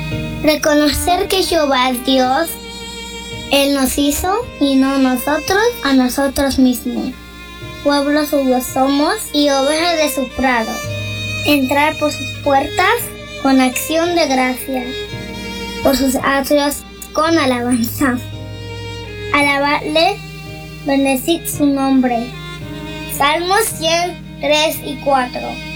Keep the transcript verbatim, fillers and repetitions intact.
Reconocer que Jehová es Dios. Él nos hizo y no nosotros a nosotros mismos. Pueblo suyo somos y ovejas de su prado. Entrar por sus puertas con acción de gracias, por sus atrios con alabanza. Alabarle, bendecid su nombre. Salmos cien, tres y cuatro.